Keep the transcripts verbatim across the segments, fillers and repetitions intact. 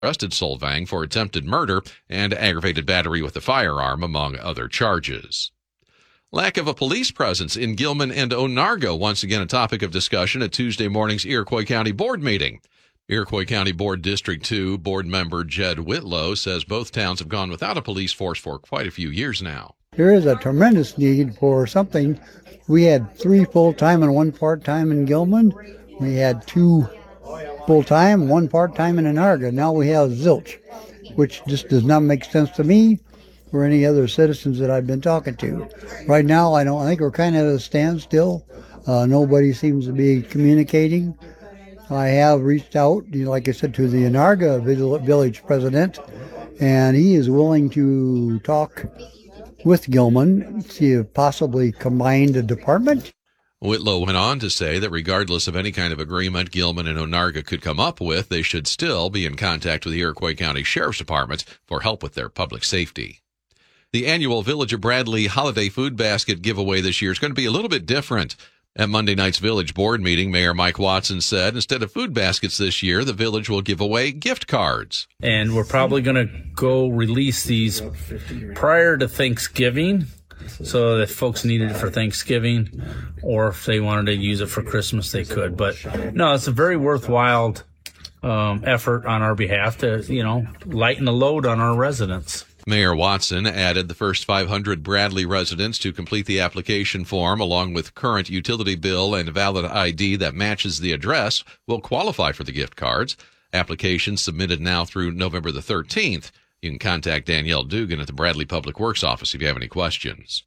arrested Solvang for attempted murder and aggravated battery with a firearm, among other charges. Lack of a police presence in Gilman and Onarga, once again a topic of discussion at Tuesday morning's Iroquois County Board meeting. Iroquois County Board District two board member Jed Whitlow says both towns have gone without a police force for quite a few years now. There is a tremendous need for something. We had three full-time and one part-time in Gilman. We had two full-time, one part-time in Onarga. Now we have zilch, which just does not make sense to me or any other citizens that I've been talking to. Right now, I don't I think we're kind of at a standstill. Uh, nobody seems to be communicating. I have reached out, you know, like I said, to the Onarga village president, and he is willing to talk with Gilman, see if possibly combine the department. Whitlow went on to say that regardless of any kind of agreement Gilman and Onarga could come up with, they should still be in contact with the Iroquois County Sheriff's Department for help with their public safety. The annual Village of Bradley Holiday Food Basket giveaway this year is going to be a little bit different. At Monday night's Village Board meeting, Mayor Mike Watson said instead of food baskets this year, the village will give away gift cards. And we're probably going to go release these prior to Thanksgiving, so that if folks needed it for Thanksgiving, or if they wanted to use it for Christmas, they could. But no, it's a very worthwhile um, effort on our behalf to, you know, lighten the load on our residents. Mayor Watson added the first five hundred Bradley residents to complete the application form along with current utility bill and valid I D that matches the address will qualify for the gift cards. Applications submitted now through November the thirteenth. You can contact Danielle Dugan at the Bradley Public Works office if you have any questions.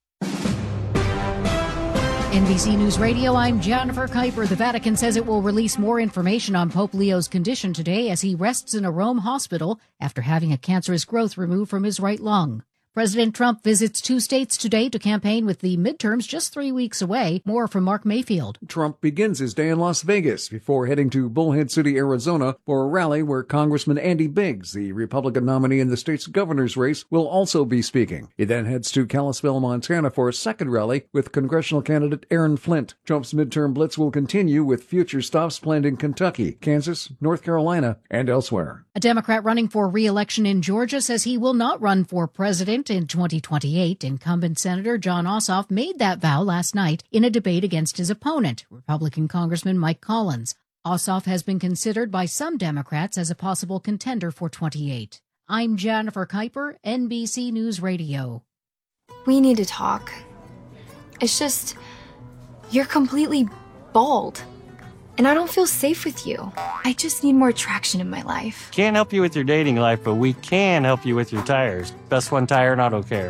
N B C News Radio, I'm Jennifer Kuiper. The Vatican says it will release more information on Pope Leo's condition today as he rests in a Rome hospital after having a cancerous growth removed from his right lung. President Trump visits two states today to campaign with the midterms just three weeks away. More from Mark Mayfield. Trump begins his day in Las Vegas before heading to Bullhead City, Arizona for a rally where Congressman Andy Biggs, the Republican nominee in the state's governor's race, will also be speaking. He then heads to Kalispell, Montana for a second rally with congressional candidate Aaron Flint. Trump's midterm blitz will continue with future stops planned in Kentucky, Kansas, North Carolina, and elsewhere. A Democrat running for re-election in Georgia says he will not run for president in twenty twenty-eight. Incumbent Senator Jon Ossoff made that vow last night in a debate against his opponent, Republican Congressman Mike Collins. Ossoff has been considered by some Democrats as a possible contender for twenty-eight. I'm Jennifer Kuiper, N B C News Radio. We need to talk. It's just, you're completely bald. And I don't feel safe with you. I just need more traction in my life. Can't help you with your dating life, but we can help you with your tires. Best One Tire and Auto Care.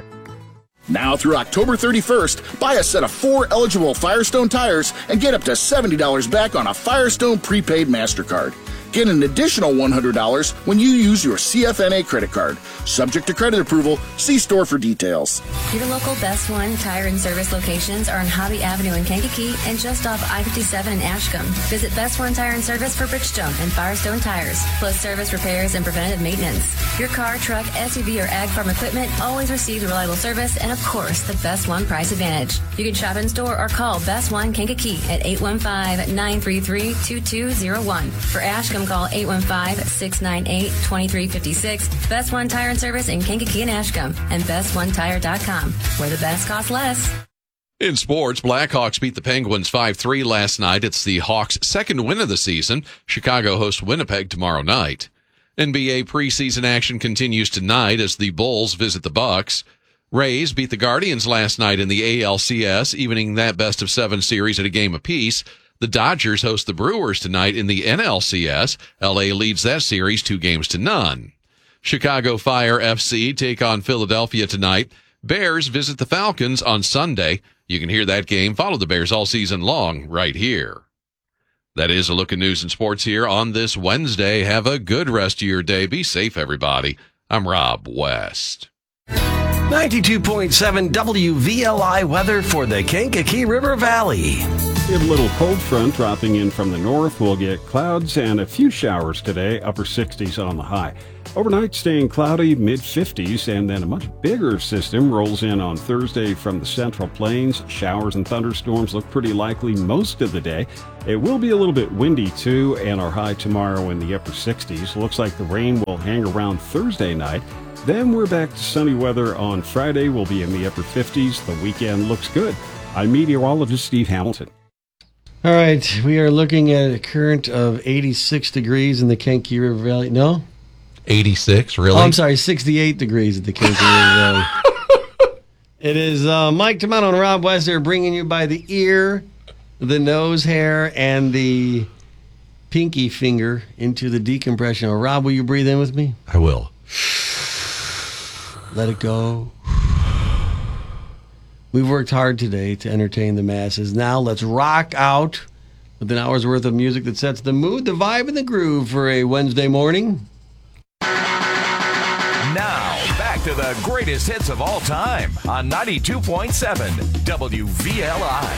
Now through October thirty-first, buy a set of four eligible Firestone tires and get up to seventy dollars back on a Firestone prepaid MasterCard. Get an additional one hundred dollars when you use your C F N A credit card. Subject to credit approval, see store for details. Your local Best One Tire and Service locations are on Hobby Avenue in Kankakee and just off I fifty-seven in Ashcombe. Visit Best One Tire and Service for Bridgestone and Firestone tires, plus service repairs and preventative maintenance. Your car, truck, S U V, or ag farm equipment always receives reliable service and, of course, the Best One price advantage. You can shop in store or call Best One Kankakee at eight one five, nine three three, two two zero one. For Ashcombe, call eight one five, six nine eight, two three five six. Best One Tire and Service in Kankakee and Ashcombe, and best one tire dot com, where the best costs less. In sports, Blackhawks beat the Penguins five three last night. It's the Hawks' second win of the season. Chicago hosts Winnipeg tomorrow night. N B A preseason action continues tonight as the Bulls visit the Bucks. Rays beat the Guardians last night in the A L C S, evening that best-of-seven series at a game apiece. The Dodgers host the Brewers tonight in the N L C S. L A leads that series two games to none. Chicago Fire F C take on Philadelphia tonight. Bears visit the Falcons on Sunday. You can hear that game, follow the Bears all season long right here. That is a look at news and sports here on this Wednesday. Have a good rest of your day. Be safe, everybody. I'm Rob West. ninety-two point seven W V L I weather for the Kankakee River Valley. A little cold front dropping in from the north. We'll get clouds and a few showers today, upper sixties on the high. Overnight staying cloudy, mid fifties, and then a much bigger system rolls in on Thursday from the central plains. Showers and thunderstorms look pretty likely most of the day. It will be a little bit windy too, and our high tomorrow in the upper sixties. Looks like the rain will hang around Thursday night. Then we're back to sunny weather on Friday. We'll be in the upper fifties. The weekend looks good. I'm meteorologist Steve Hamilton. All right, we are looking at a current of eighty-six degrees in the Kankakee River Valley. No? eighty-six, really? Oh, I'm sorry, sixty-eight degrees at the Kankakee River Valley. It is uh, Mike Tomato and Rob Wester bringing you by the ear, the nose hair, and the pinky finger into the decompression. Oh, Rob, will you breathe in with me? I will. Let it go. We've worked hard today to entertain the masses. Now let's rock out with an hour's worth of music that sets the mood, the vibe, and the groove for a Wednesday morning. Now, back to the greatest hits of all time on ninety-two point seven W V L I.